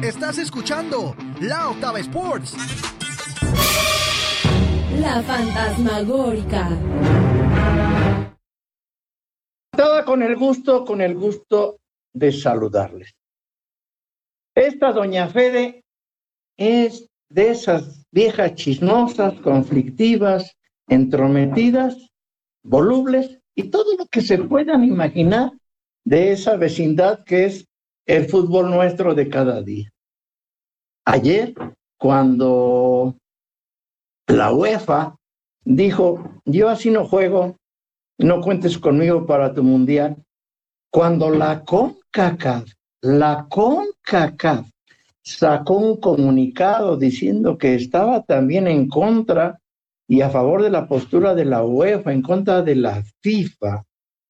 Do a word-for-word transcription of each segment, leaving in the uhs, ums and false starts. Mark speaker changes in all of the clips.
Speaker 1: Estás escuchando La Octava Sports.
Speaker 2: La fantasmagórica.
Speaker 3: Estaba con el gusto, con el gusto de saludarles. Esta doña Fede es de esas viejas chismosas, conflictivas, entrometidas, volubles y todo lo que se puedan imaginar de esa vecindad que es el fútbol nuestro de cada día. Ayer, cuando la UEFA dijo, yo así no juego, no cuentes conmigo para tu mundial, cuando la CONCACAF, la CONCACAF sacó un comunicado diciendo que estaba también en contra y a favor de la postura de la UEFA, en contra de la FIFA,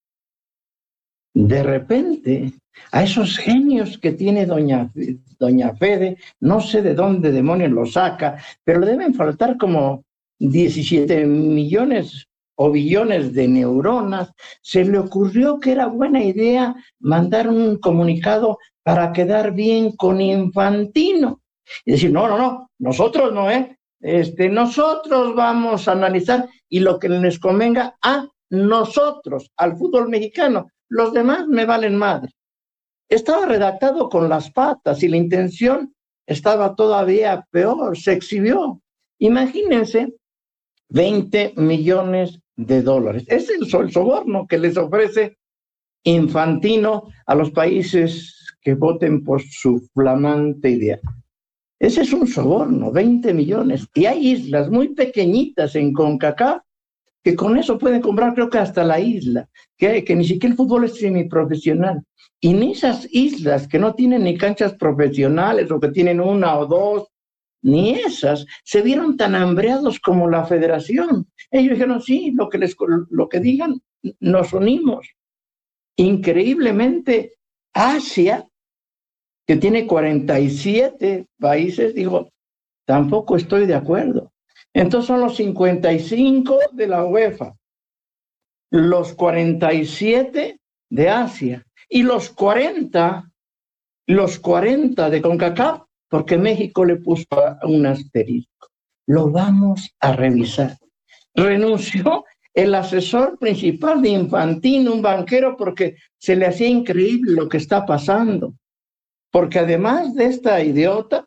Speaker 3: de repente, a esos genios que tiene doña, doña Fede, no sé de dónde demonios lo saca, pero le deben faltar como diecisiete millones o billones de neuronas, se le ocurrió que era buena idea mandar un comunicado para quedar bien con Infantino. Y decir, no, no, no, nosotros no, ¿eh? Este, nosotros vamos a analizar y lo que les convenga a nosotros, al fútbol mexicano. Los demás me valen madre. Estaba redactado con las patas y la intención estaba todavía peor, se exhibió. Imagínense, veinte millones de dólares. Es el, el soborno que les ofrece Infantino a los países que voten por su flamante idea. Ese es un soborno, veinte millones. Y hay islas muy pequeñitas en CONCACAF que con eso pueden comprar, creo que hasta la isla, que, que ni siquiera el fútbol es semiprofesional. Y en esas islas que no tienen ni canchas profesionales o que tienen una o dos, ni esas, se vieron tan hambreados como la federación. Ellos dijeron, sí, lo que, les, lo que digan, nos unimos. Increíblemente, Asia, que tiene cuarenta y siete países, dijo, tampoco estoy de acuerdo. Entonces son los cincuenta y cinco de la UEFA, los cuarenta y siete de Asia y los cuarenta, los cuarenta de CONCACAF, porque México le puso un asterisco. Lo vamos a revisar. Renunció el asesor principal de Infantino, un banquero, porque se le hacía increíble lo que está pasando. Porque además de esta idiota,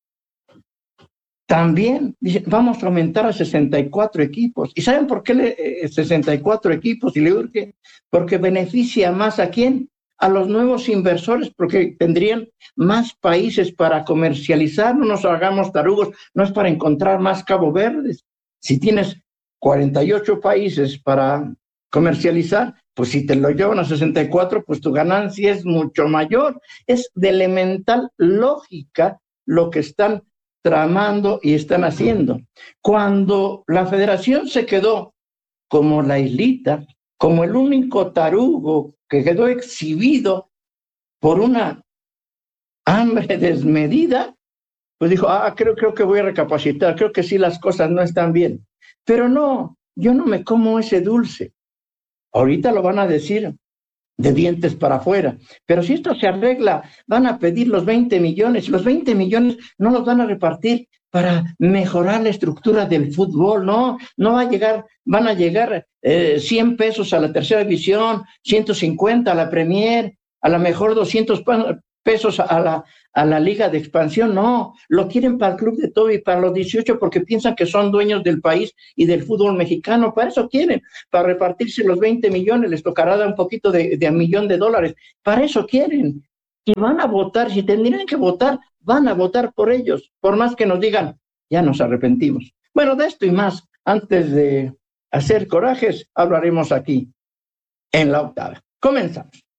Speaker 3: también vamos a aumentar a sesenta y cuatro equipos. ¿Y saben por qué le, eh, sesenta y cuatro equipos? Y le urge, porque beneficia más a quién, a los nuevos inversores, porque tendrían más países para comercializar. No nos hagamos tarugos, no es para encontrar más Cabo Verdes. Si tienes cuarenta y ocho países para comercializar, pues si te lo llevan a sesenta y cuatro, pues tu ganancia es mucho mayor. Es de elemental lógica lo que están tramando y están haciendo. Cuando la federación se quedó como la islita, como el único tarugo que quedó exhibido por una hambre desmedida, pues dijo, ah, creo, creo que voy a recapacitar, creo que sí las cosas no están bien. Pero no, yo no me como ese dulce. Ahorita lo van a decir de dientes para afuera. Pero si esto se arregla, van a pedir los veinte millones. Los veinte millones no los van a repartir para mejorar la estructura del fútbol, no, no va a llegar, van a llegar eh, cien pesos a la tercera división, ciento cincuenta a la Premier, a lo mejor doscientos pesos a la, a la Liga de Expansión, no, lo quieren para el Club de Toby, para los dieciocho, porque piensan que son dueños del país y del fútbol mexicano, para eso quieren, para repartirse los veinte millones, les tocará dar un poquito de, de un millón de dólares, para eso quieren, y van a votar, si tendrían que votar, van a votar por ellos, por más que nos digan, ya nos arrepentimos. Bueno, de esto y más, antes de hacer corajes, hablaremos aquí, en La Octava. Comenzamos.